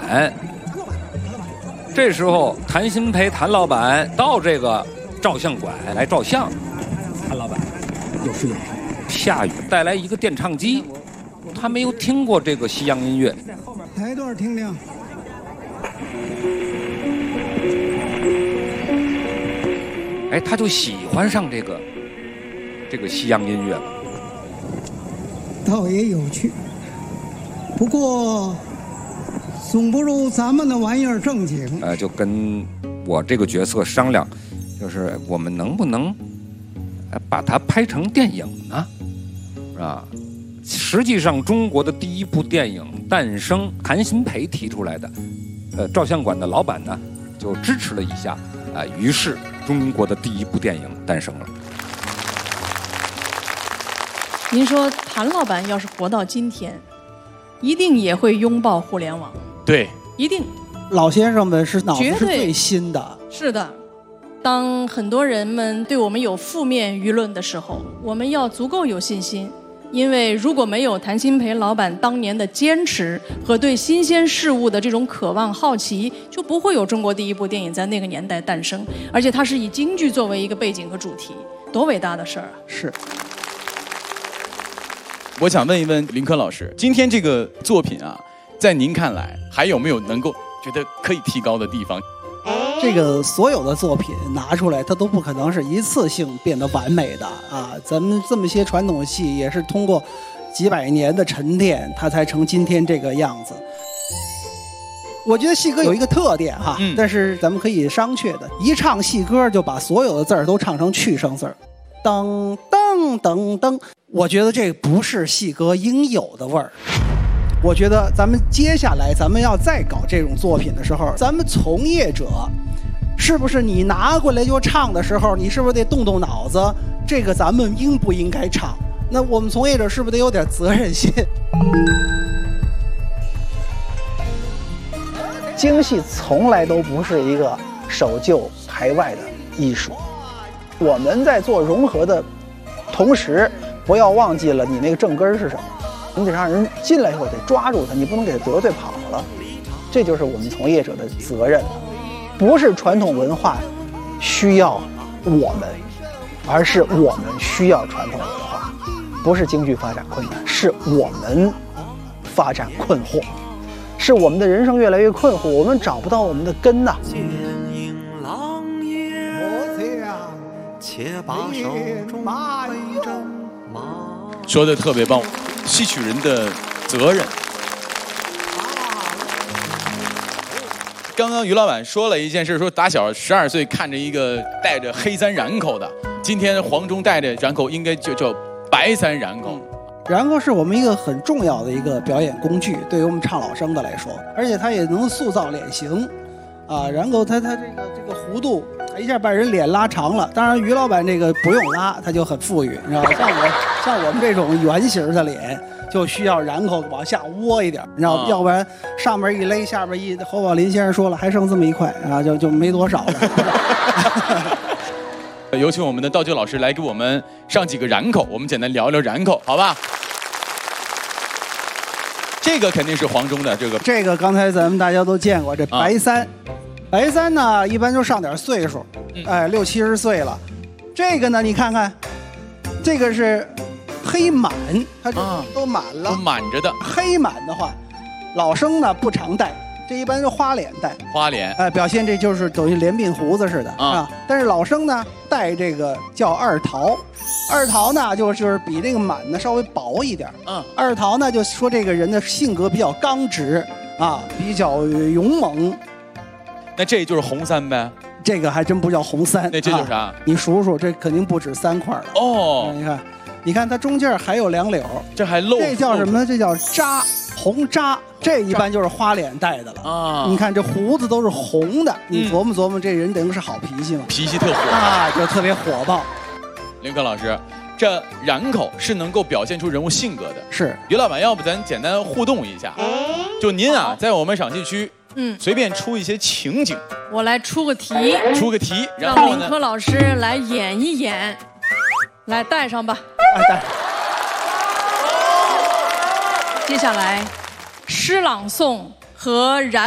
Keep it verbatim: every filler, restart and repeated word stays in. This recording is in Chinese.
板。这时候，谭鑫培谭老板到这个照相馆来照相。 谭老板，有事有事。 下雨，带来一个电唱机，他没有听过这个西洋音乐。 来一段听听。 哎，他就喜欢上这个这个西洋音乐了。 倒也有趣，不过总不如咱们的玩意儿正经。 呃，就跟我这个角色商量，就是我们能不能呃把它拍成电影呢？啊，实际上中国的第一部电影诞生，谭鑫培提出来的，呃，照相馆的老板呢就支持了一下，啊、呃，于是中国的第一部电影诞生了。 您说谭老板要是活到今天，一定也会拥抱互联网。 对， 一定。 老先生们是脑子是最新的。 是的，当很多人们对我们有负面舆论的时候，我们要足够有信心，因为如果没有谭鑫培老板当年的坚持和对新鲜事物的这种渴望好奇，就不会有中国第一部电影在那个年代诞生。而且它是以京剧作为一个背景和主题，多伟大的事儿啊！ 是。 我想问一问林科老师，今天这个作品啊，在您看来还有没有能够觉得可以提高的地方？ 这个所有的作品拿出来，它都不可能是一次性变得完美的啊！咱们这么些传统戏也是通过几百年的沉淀，它才成今天这个样子。我觉得戏歌有一个特点哈，嗯、但是咱们可以商榷的，一唱戏歌就把所有的字儿都唱成去声字儿，噔噔噔噔。我觉得这不是戏歌应有的味儿。我觉得咱们接下来咱们要再搞这种作品的时候，咱们从业者是不是你拿过来就唱的时候，你是不是得动动脑子？这个咱们应不应该唱？那我们从业者是不是得有点责任心？ 京戏从来都不是一个守旧排外的艺术，我们在做融合的同时，不要忘记了你那个正根是什么。你得让人进来以后得抓住他，你不能给他得罪跑了，这就是我们从业者的责任。不是传统文化需要我们，而是我们需要传统文化。不是京剧发展困难，是我们发展困惑，是我们的人生越来越困惑，我们找不到我们的根呐。 说的特别棒，戏曲人的责任。刚刚于老板说了一件事，说打小十二岁看着一个带着黑三髯口的，今天黄忠带着髯口应该就叫白三髯口。 髯口是我们一个很重要的一个表演工具，对于我们唱老生的来说，而且它也能塑造脸型。啊，髯口它它这个这个弧度，一下把人脸拉长了。当然，于老板这个不用拉，他就很富裕，你知道吧？像我像我们这种圆形的脸，就需要髯口往下窝一点，你知道吧？要不然上面一勒，下边一。侯宝林先生说了，还剩这么一块啊，就就没多少了。 有请我们的道具老师来给我们上几个髯口，我们简单聊聊髯口，好吧？这个肯定是黄忠的，这个这个刚才咱们大家都见过，这白三。啊白三呢，一般就上点岁数，哎，六七十岁了。这个呢，你看看，这个是黑满，它这都满了， 都满着的。 黑满的话，老生呢不常戴，这一般是花脸戴。 花脸， 哎，表现这就是等于连鬓胡子似的啊。但是老生呢戴这个叫二桃，二桃呢就是比这个满呢稍微薄一点。嗯，二桃呢就说这个人的性格比较刚直啊，比较勇猛。 那这就是红三呗？ 这个还真不叫红三， 那这就是啥？ 啊、你数数，这肯定不止三块了。 哦， 你看，你看它中间还有两绺， 这还露。 这叫什么？这叫扎，红扎。这一般就是花脸戴的了啊。你看这胡子都是红的，你琢磨琢磨，这人等于是好脾气吗？ 脾气特火啊，就特别火爆。 林科老师，这髯口是能够表现出人物性格的。 是。 于老板，要不咱简单互动一下？就您啊，在我们赏戏区。嗯，随便出一些情景， 我来出个题， 出个题，然后让林科老师来演一演，来带上吧。 啊，带。 接下来，诗朗诵和髯